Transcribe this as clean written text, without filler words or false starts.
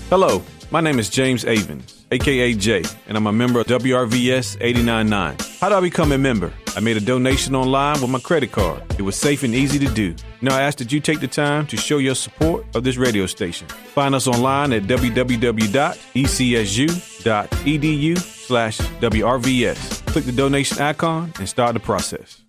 Hello, my name is James Avon, a.k.a. Jay, and I'm a member of WRVS 89.9. How do I become a member? I made a donation online with my credit card. It was safe and easy to do. Now I ask that you take the time to show your support of this radio station. Find us online at www.ecsu.edu/WRVS. Click the donation icon and start the process.